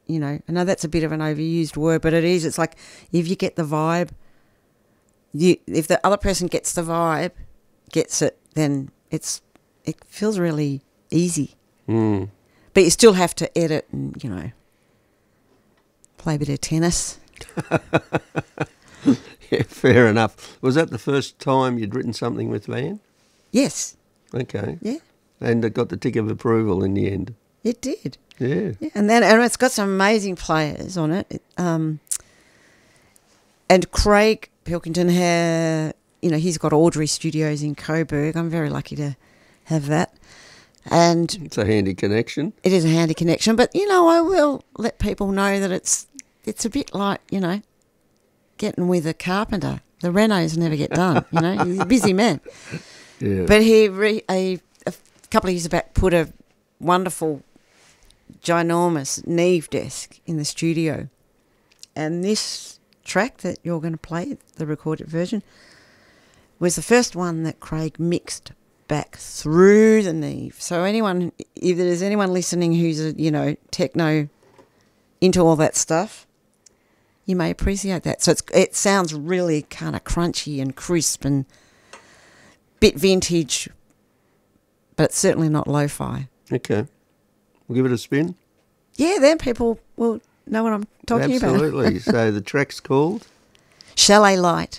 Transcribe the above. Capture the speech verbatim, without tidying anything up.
you know, I know that's a bit of an overused word, but it is. It's like if you get the vibe, you if the other person gets the vibe, gets it, then it's it feels really easy. Mm. But you still have to edit and, you know, play a bit of tennis. Yeah, fair enough. Was that the first time you'd written something with Van? Yes. Okay. Yeah. And it got the tick of approval in the end. It did. Yeah. Yeah. And then and it's got some amazing players on it. Um, and Craig Pilkington, had, you know, he's got Audrey Studios in Coburg. I'm very lucky to have that. And It's a handy connection. it is a handy connection. But, you know, I will let people know that it's it's a bit like, you know, getting with a carpenter. The renos never get done, you know. He's a busy man. Yeah. But he, re, a, a couple of years back, put a wonderful, ginormous Neve desk in the studio. And this track that you're going to play, the recorded version, was the first one that Craig mixed back through the Neve. So anyone, if there's anyone listening who's, a, you know, techno into all that stuff, you may appreciate that. So it's, it sounds really kind of crunchy and crisp and bit vintage, but it's certainly not lo-fi. Okay. We'll give it a spin. Yeah, then people will know what I'm talking Absolutely. about. So the track's called? Chalet Light.